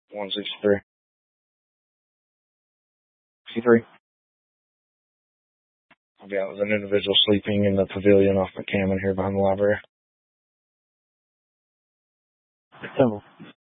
163. 63. Yeah, it was an individual sleeping in the pavilion off McCammon here behind the library. Temple.